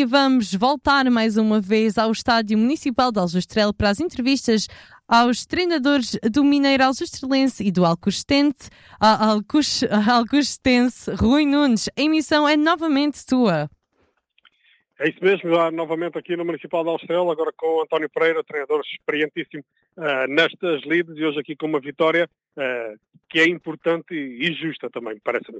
e vamos voltar mais uma vez ao Estádio Municipal de Aljustrel para as entrevistas aos treinadores do Mineiro Aljustrelense e do Alcostense, Rui Nunes. A emissão é novamente tua. É isso mesmo, já novamente aqui no Municipal de Aljustrel, agora com o António Pereira, treinador experientíssimo nestas lides, e hoje aqui com uma vitória que é importante e justa também, parece-me.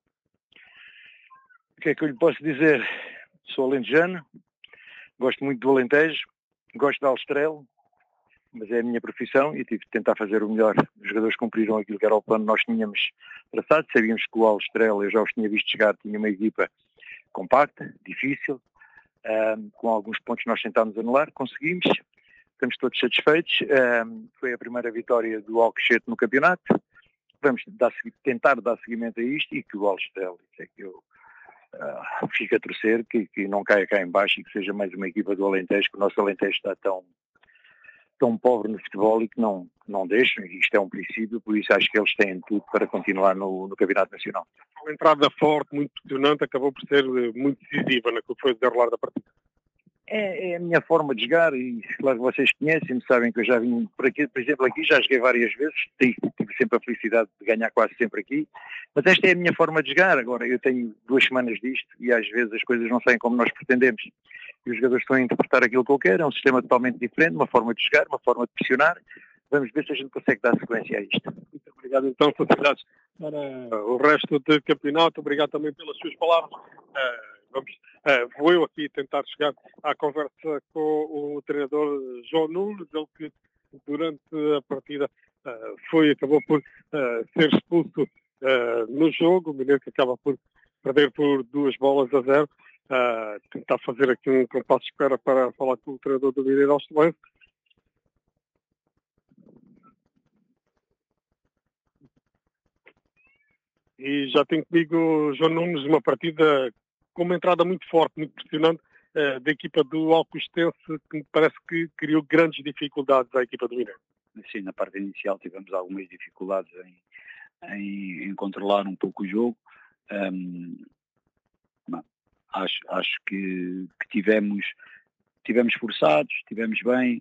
O que é que eu lhe posso dizer? Sou alentejano, gosto muito do Alentejo, gosto de Aljustrel, mas é a minha profissão e tive de tentar fazer o melhor. Os jogadores cumpriram aquilo que era o plano que nós tínhamos traçado. Sabíamos que o Aljustrel, eu já os tinha visto chegar, tinha uma equipa compacta, difícil, com alguns pontos nós tentámos anular, conseguimos, estamos todos satisfeitos. Foi a primeira vitória do Alcochete no campeonato. Vamos tentar dar seguimento a isto e que o Aljustrel, é que eu fico a torcer que não caia cá em baixo e que seja mais uma equipa do Alentejo, que o nosso Alentejo está tão pobre no futebol e que não deixam, e isto é um princípio, por isso acho que eles têm tudo para continuar no Campeonato Nacional. Uma entrada forte, muito pressionante, acabou por ser muito decisiva naquilo que foi o desenrolar da partida. É a minha forma de jogar e claro que vocês conhecem-me, sabem que eu já vim por aqui, por exemplo, aqui já joguei várias vezes, tive sempre a felicidade de ganhar quase sempre aqui, mas esta é a minha forma de jogar. Agora eu tenho 2 semanas disto e às vezes as coisas não saem como nós pretendemos e os jogadores estão a interpretar aquilo que eu quero. É um sistema totalmente diferente, uma forma de jogar, uma forma de pressionar. Vamos ver se a gente consegue dar sequência a isto. Muito obrigado então, felicidades para o resto do campeonato, obrigado também pelas suas palavras. Vou eu aqui tentar chegar à conversa com o treinador João Nunes, ele que durante a partida acabou por ser expulso no jogo, o Mineiro que acaba por perder por 2-0. Tentar fazer aqui um compasso de espera para falar com o treinador do Mineiro Aljustrelense. E já tenho comigo o João Nunes, uma partida com uma entrada muito forte, muito pressionante da equipa do Alcostense, que me parece que criou grandes dificuldades à equipa do Mineiro. Sim, na parte inicial tivemos algumas dificuldades em controlar um pouco o jogo. Acho que tivemos forçados, tivemos bem.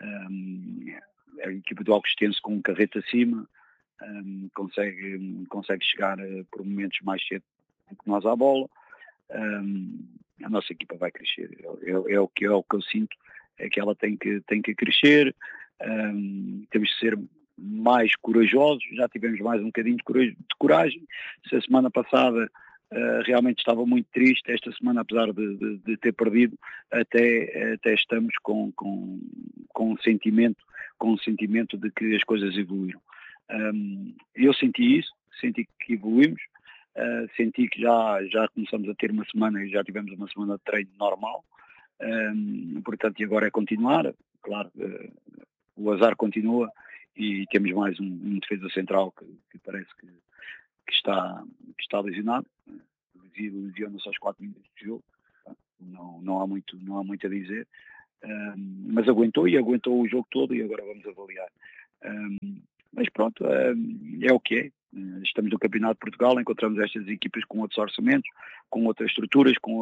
A equipa do Alcostense com um carrete acima consegue chegar por momentos mais cedo do que nós à bola. A nossa equipa vai crescer, é o que eu sinto, é que ela tem que crescer. Temos que ser mais corajosos, já tivemos mais um bocadinho de coragem. Se a semana passada realmente estava muito triste, esta semana, apesar de ter perdido, até estamos com um sentimento de que as coisas evoluíram. Eu senti isso, senti que evoluímos, senti que já começamos a ter uma semana e já tivemos uma semana de treino normal, portanto, e agora é continuar. Claro, o azar continua e temos mais um defesa central que parece que está lesionado, lesionou-se aos 4 minutos de jogo, não há muito a dizer, mas aguentou o jogo todo e agora vamos avaliar. Mas pronto, é o que é. Estamos no Campeonato de Portugal, encontramos estas equipas com outros orçamentos, com outras estruturas, com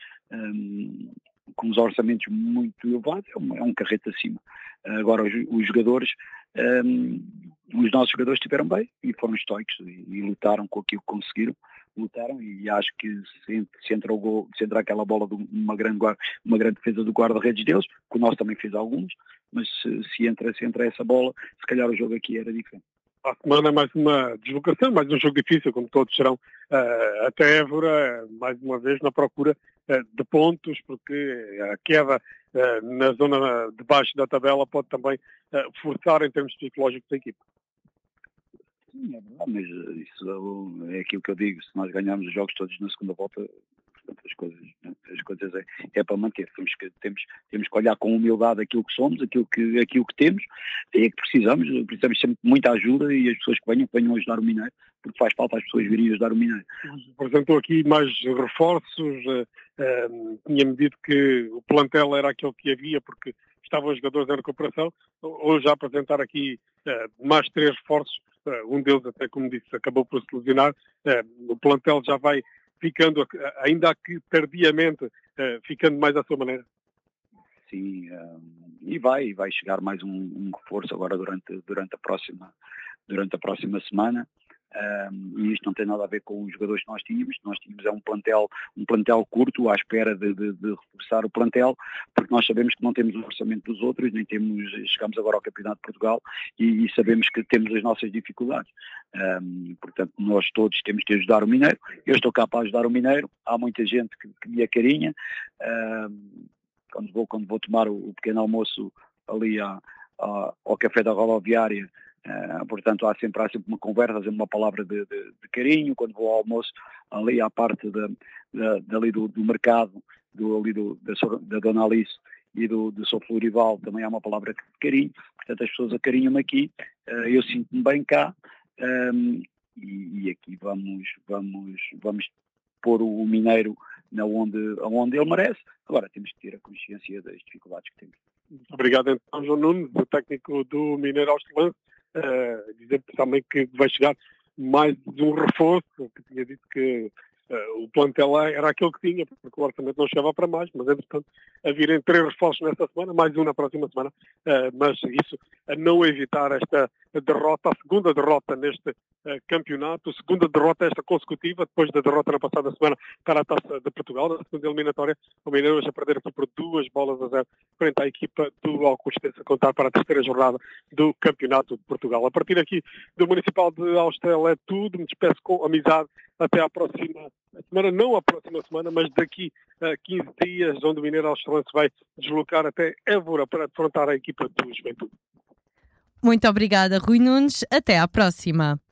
os orçamentos muito elevados, é um carrete acima. Agora os jogadores, os nossos jogadores estiveram bem e foram estoicos e lutaram com aquilo que conseguiram, e acho que se entra aquela bola de uma grande defesa do guarda-redes deles, que o nosso também fez alguns, mas se entra essa bola, se calhar o jogo aqui era diferente. A semana é mais uma deslocação, mais um jogo difícil, como todos serão, até Évora, mais uma vez na procura de pontos, porque a queda na zona de baixo da tabela pode também forçar em termos psicológicos a equipa. Sim, é verdade, mas isso é aquilo que eu digo, se nós ganharmos os jogos todos na segunda volta, portanto, as coisas é para manter. Temos que olhar com humildade aquilo que somos, aquilo que temos, e é que precisamos sempre de muita ajuda, e as pessoas que venham ajudar o Mineiro, porque faz falta as pessoas virem ajudar o Mineiro. Apresentou aqui mais reforços, tinha-me dito que o plantel era aquele que havia, porque estavam os jogadores em recuperação. Hoje a apresentar aqui mais 3 reforços, um deles até, como disse, acabou por se lesionar. O plantel já vai ficando, ainda que tardiamente, ficando mais à sua maneira? Sim, e vai chegar mais um reforço agora durante a próxima semana. E isto não tem nada a ver com os jogadores que nós tínhamos é um plantel curto à espera de reforçar o plantel, porque nós sabemos que não temos o orçamento dos outros, chegamos agora ao Campeonato de Portugal e sabemos que temos as nossas dificuldades. Portanto, nós todos temos que ajudar o Mineiro. Eu estou cá para ajudar o Mineiro, há muita gente que me acarinha. Quando vou tomar o pequeno almoço ali ao café da rodoviária, portanto há sempre uma conversa, sempre uma palavra de carinho. Quando vou ao almoço ali à parte dali do mercado, da Dona Alice e do Sr. Florival, também há uma palavra de carinho. Portanto, as pessoas acarinham-me aqui, eu sinto-me bem cá, e aqui vamos pôr o Mineiro onde ele merece. Agora temos que ter a consciência das dificuldades que temos. Obrigado, então, João Nunes, o técnico do Mineiro Austelense, dizer também que vai chegar mais um reforço, que tinha dito que o plantel era aquele que tinha, porque o orçamento não chegava para mais, mas entretanto a virem 3 reforços nesta semana, mais um na próxima semana, mas isso a não evitar esta derrota, a segunda derrota neste campeonato, a segunda derrota esta consecutiva, depois da derrota na passada semana para a Taça de Portugal, na segunda eliminatória, o Mineiro hoje a perder aqui por 2-0 frente à equipa do Alcostense, a contar para a terceira jornada do Campeonato de Portugal. A partir aqui do Municipal de Austell é tudo, me despeço com amizade, até à próxima semana, não à próxima semana, mas daqui a 15 dias, onde o Mineiro Austelense vai deslocar até Évora para defrontar a equipa do Juventude. Muito obrigada, Rui Nunes. Até à próxima.